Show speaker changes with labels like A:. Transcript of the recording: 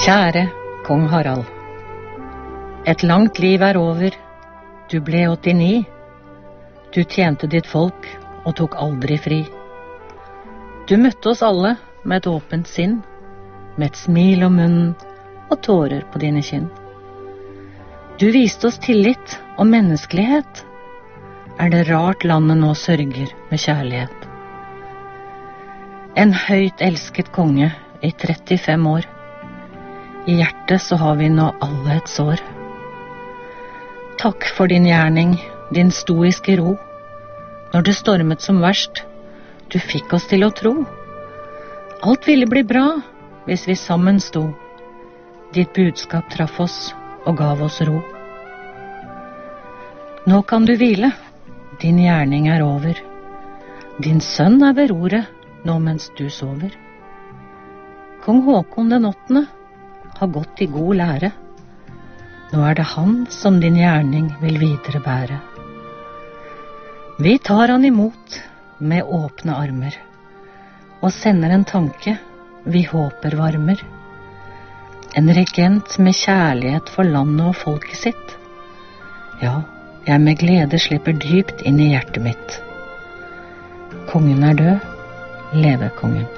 A: Kjære kong Harald. Et langt liv over. Du ble 89. Du tjente ditt folk og tok aldri fri. Du møtte oss alle med et åpent sinn, med et smil om munnen og tårer på dine kinn. Du viste oss tillit og menneskelighet. Er det rart landet nå sørger med kjærlighet? En høyt elsket konge i 35 år. I hjertet så har vi nå alle et sår. Takk for din gjerning, din stoiske ro. Når det stormet som verst, du fikk oss til å tro. Alt ville bli bra hvis vi sammen sto. Ditt budskap traff oss og gav oss ro. Nå kan du hvile, din gjerning er over. Din sønn er ved roret nå mens du sover. Kong Håkon den 8. har gått i god lære. Nå er det han som din gjerning vil videre bære. Vi tar han imot med åpne armer, og sender en tanke vi håper varmer. En regent med kjærlighet for landet og folket sitt. Ja, jeg med glede slipper dypt inn i hjertet mitt. Kongen er død, leve kongen.